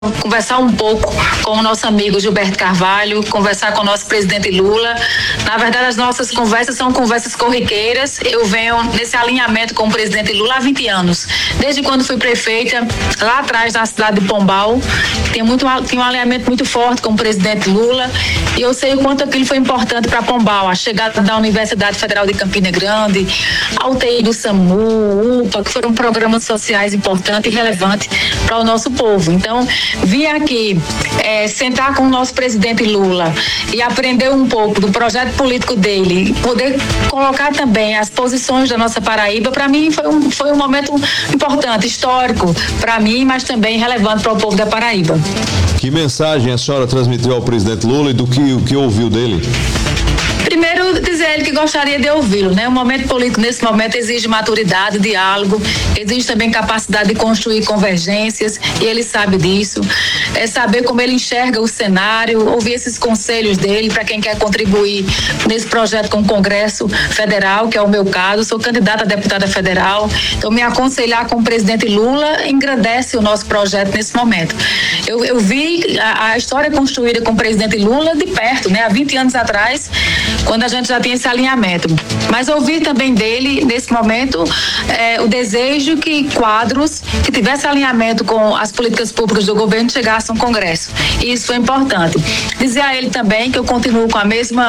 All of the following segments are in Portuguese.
conversar um pouco com o nosso amigo Gilberto Carvalho, conversar com o nosso presidente Lula. Na verdade, as nossas conversas são conversas corriqueiras. Eu venho nesse alinhamento com o presidente Lula há 20 anos. Desde quando fui prefeita, lá atrás, na cidade de Pombal, tinha um alinhamento muito forte com o presidente Lula, e eu sei o quanto aquilo foi importante para Pombal, a chegada da Universidade Federal de Campina Grande, a UTI do SAMU, UPA, que foram programas sociais importantes e relevantes para o nosso povo. Então, vir aqui sentar com o nosso presidente Lula e aprender um pouco do projeto político dele, poder colocar também as posições da nossa Paraíba, para mim foi um momento importante, histórico para mim, mas também relevante para o povo da Paraíba. Que mensagem a senhora transmitiu ao presidente Lula e do que ouviu dele? Primeiro, dizer a ele que gostaria de ouvi-lo, né? O momento político, nesse momento, exige maturidade, diálogo, exige também capacidade de construir convergências, e ele sabe disso. É saber como ele enxerga o cenário, ouvir esses conselhos dele para quem quer contribuir nesse projeto com o Congresso Federal, que é o meu caso. Sou candidata a deputada federal, então me aconselhar com o presidente Lula engrandece o nosso projeto nesse momento. Eu vi a história construída com o presidente Lula de perto, né? Há 20 anos atrás, quando a gente já tinha esse alinhamento. Mas ouvir também dele, nesse momento, o desejo que quadros que tivessem alinhamento com as políticas públicas do governo chegassem ao Congresso. E isso foi importante. Dizer a ele também que eu continuo com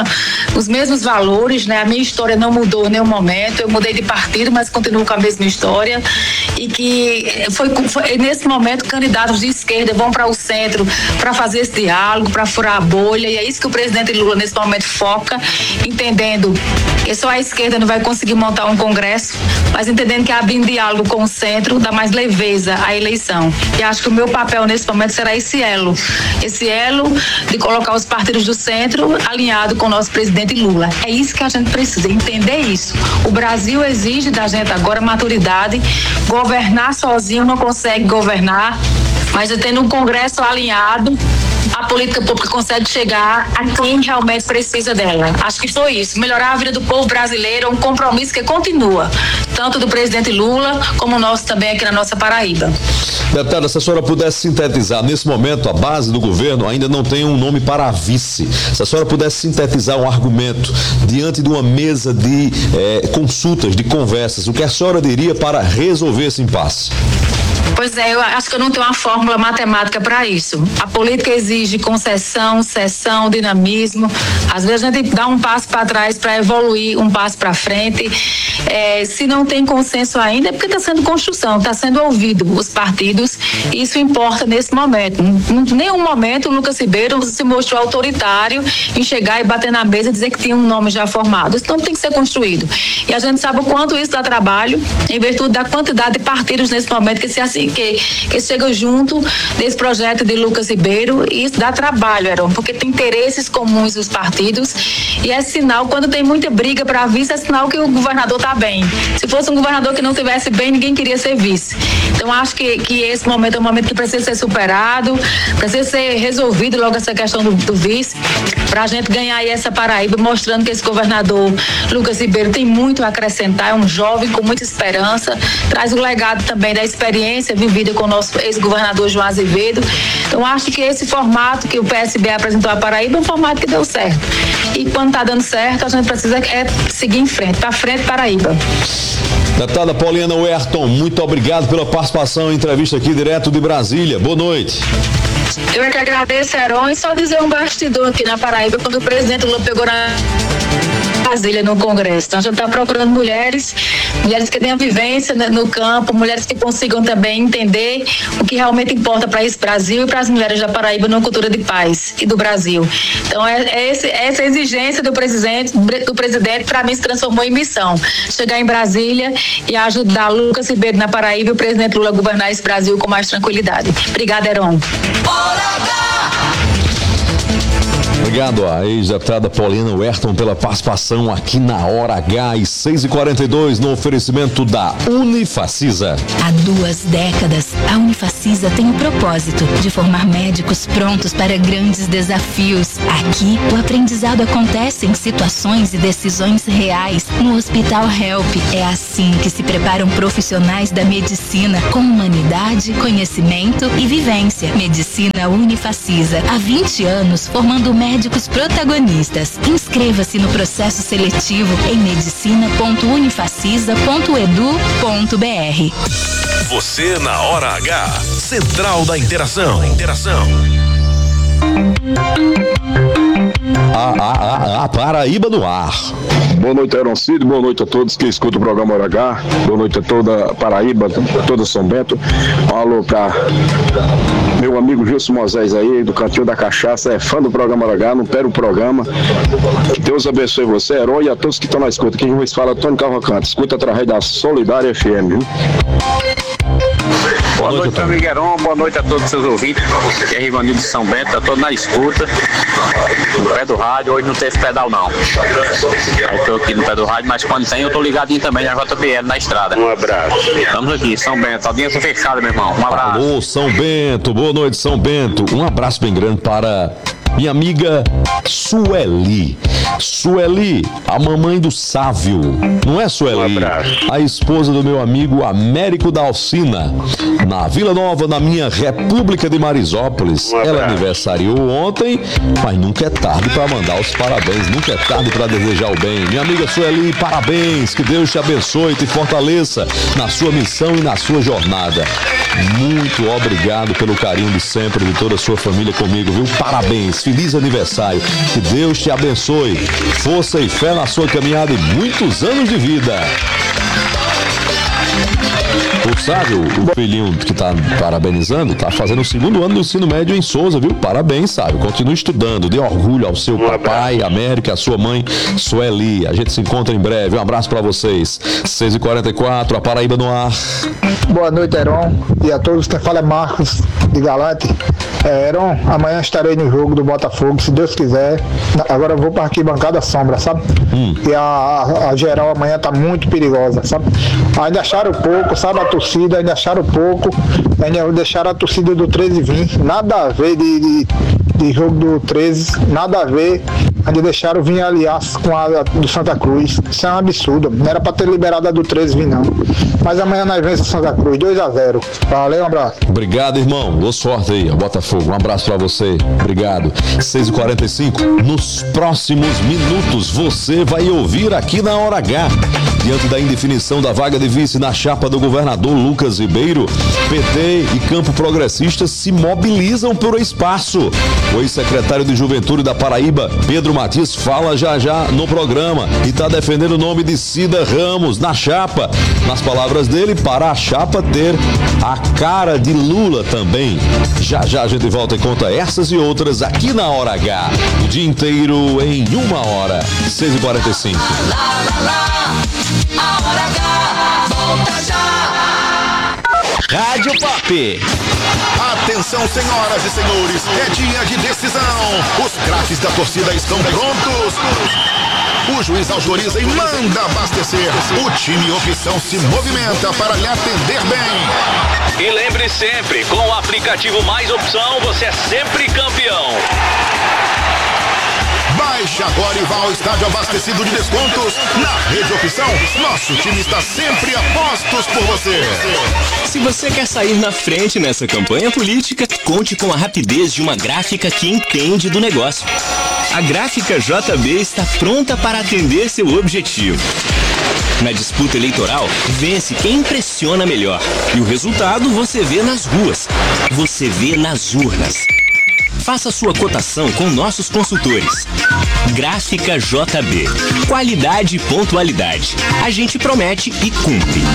os mesmos valores, né? A minha história não mudou em nenhum momento. Eu mudei de partido, mas continuo com a mesma história. E que foi nesse momento, candidatos de esquerda vão para o centro para fazer esse diálogo, para furar a bolha. E é isso que o presidente Lula, nesse momento, foca, entendendo que só a esquerda não vai conseguir montar um Congresso, mas entendendo que abrindo diálogo com o centro dá mais leveza à eleição. E acho que o meu papel nesse momento será esse elo de colocar os partidos do centro alinhado com o nosso presidente Lula. É isso que a gente precisa, entender isso. O Brasil exige da gente agora maturidade. Governar sozinho não consegue governar, mas tendo um Congresso alinhado, a política pública consegue chegar a quem realmente precisa dela. Acho que foi isso. Melhorar a vida do povo brasileiro é um compromisso que continua, tanto do presidente Lula, como o nosso também aqui na nossa Paraíba. Deputada, se a senhora pudesse sintetizar, nesse momento a base do governo ainda não tem um nome para a vice. Se a senhora pudesse sintetizar um argumento diante de uma mesa de consultas, de conversas, o que a senhora diria para resolver esse impasse? Pois é, eu acho que eu não tenho uma fórmula matemática para isso. A política exige concessão, cessão, dinamismo. Às vezes a gente dá um passo para trás para evoluir um passo para frente. Se não tem consenso ainda, é porque está sendo construção, está sendo ouvido os partidos, e isso importa nesse momento. Em nenhum momento o Lucas Ribeiro se mostrou autoritário em chegar e bater na mesa e dizer que tinha um nome já formado. Isso não tem que ser construído. E a gente sabe o quanto isso dá trabalho, em virtude da quantidade de partidos nesse momento que chegam junto desse projeto de Lucas Ribeiro, e isso dá trabalho, Heron, porque tem interesses comuns dos partidos, e é sinal, quando tem muita briga para vice, é sinal que o governador está bem. Se fosse um governador que não estivesse bem, ninguém queria ser vice. Então acho que esse momento é um momento que precisa ser superado, precisa ser resolvido logo essa questão do vice, para a gente ganhar aí essa Paraíba, mostrando que esse governador Lucas Ribeiro tem muito a acrescentar, é um jovem com muita esperança, traz o legado também da experiência vivida com o nosso ex-governador João Azevedo. Então acho que esse formato que o PSB apresentou à Paraíba é um formato que deu certo. E quando está dando certo, a gente precisa seguir em frente, para frente, Paraíba. Deputada Pauliana Werton, muito obrigado pela participação em entrevista aqui direto de Brasília. Boa noite. Eu é que agradeço, Heron, e só dizer um bastidor aqui na Paraíba, quando o presidente Lula pegou na Brasília no Congresso. Então a gente está procurando mulheres que tenham vivência no campo, mulheres que consigam também entender o que realmente importa para esse Brasil e para as mulheres da Paraíba numa cultura de paz e do Brasil. Então essa exigência do presidente para mim se transformou em missão. Chegar em Brasília e ajudar Lucas Ribeiro na Paraíba e o presidente Lula a governar esse Brasil com mais tranquilidade. Obrigada, Heron. Obrigado à ex-deputada Pauliana Werton pela participação aqui na Hora H. 6h42 no oferecimento da Unifacisa. Há 2 décadas, a Unifacisa tem o propósito de formar médicos prontos para grandes desafios. Aqui, o aprendizado acontece em situações e decisões reais. No Hospital Help, é assim que se preparam profissionais da medicina com humanidade, conhecimento e vivência. Medicina Unifacisa, há 20 anos formando médicos protagonistas. Inscreva-se no processo seletivo em medicina.unifacisa.edu.br. Você na hora H, Central da Interação. A Paraíba no ar. Boa noite, Aroncito. Boa noite a todos que escutam o programa Hora H. Boa noite a toda a Paraíba, toda São Bento. Alô pra meu amigo Gilson Moisés aí, do Cantinho da Cachaça, é fã do programa Hora H, não perde o programa. Que Deus abençoe você, Herói, e a todos que estão na escuta. Quem vos fala, Antônio Cavalcante. Escuta através da Solidária FM, viu? Boa noite, meu amigo Heron. Boa noite a todos os seus ouvintes. Aqui é Rivanildo de São Bento, tô na escuta, no pé do rádio. Hoje não teve pedal não. Aí tô aqui no pé do rádio, mas quando tem eu tô ligadinho também na JBL, na estrada. Um abraço. Estamos aqui, São Bento, audiência fechada, meu irmão. Um abraço. Alô, São Bento, boa noite, São Bento. Um abraço bem grande para minha amiga Sueli. Sueli, a mamãe do Sávio. Não é, Sueli? Um abraço. A esposa do meu amigo Américo da Alcina, na Vila Nova, na minha República de Marisópolis. Ela aniversariou ontem, mas nunca é tarde para mandar os parabéns, nunca é tarde para desejar o bem. Minha amiga Sueli, parabéns, que Deus te abençoe e te fortaleça na sua missão e na sua jornada. Muito obrigado pelo carinho de sempre de toda a sua família comigo, viu? Parabéns, feliz aniversário, que Deus te abençoe, força e fé na sua caminhada e muitos anos de vida. O Sávio, o filhinho que tá parabenizando, tá fazendo o 2º ano do ensino médio em Souza, viu? Parabéns, Sávio. Continue estudando, dê orgulho ao seu papai, América, à sua mãe, Sueli. A gente se encontra em breve. Um abraço pra vocês. 6h44, a Paraíba no ar. Boa noite, Heron. E a todos, quem fala é Marcos de Galante. Heron, amanhã estarei no jogo do Botafogo, se Deus quiser. Agora eu vou para arquibancada sombra, sabe? E a geral amanhã tá muito perigosa, sabe? Ainda acharam pouco, sabe? A torcida ainda acharam pouco. Ainda deixaram a torcida do 13 vir. Nada a ver de jogo do 13, nada a ver. Ainda deixaram vir aliar com a do Santa Cruz. Isso é um absurdo. Não era para ter liberado a do 13 vir, não. Mas amanhã nós vencemos Santa Cruz, 2-0. Valeu, um abraço. Obrigado, irmão. Boa sorte aí, Botafogo. Um abraço pra você. Obrigado. 6h45. Nos próximos minutos, você vai ouvir aqui na Hora H. Diante da indefinição da vaga de vice na chapa do governador Lucas Ribeiro, PT e Campo Progressista se mobilizam por espaço. O ex-secretário de Juventude da Paraíba, Pedro Matias, fala já no programa e está defendendo o nome de Cida Ramos na chapa. Nas palavras dele, para a chapa ter a cara de Lula também. Já a gente volta e conta essas e outras aqui na Hora H. O dia inteiro em 1 hora. 6h45. A Hora H, volta já. Rádio Pop. Atenção, senhoras e senhores, é dia de decisão. Os craques da torcida estão prontos. O juiz autoriza e manda abastecer. O time opção se movimenta para lhe atender bem. E lembre sempre, com o aplicativo Mais Opção, você é sempre campeão. Baixe agora e vá ao estádio abastecido de descontos. Na Rede Opção, nosso time está sempre a postos por você. Se você quer sair na frente nessa campanha política, conte com a rapidez de uma gráfica que entende do negócio. A Gráfica JB está pronta para atender seu objetivo. Na disputa eleitoral, vence quem impressiona melhor. E o resultado você vê nas ruas, você vê nas urnas. Faça sua cotação com nossos consultores. Gráfica JB. Qualidade e pontualidade. A gente promete e cumpre.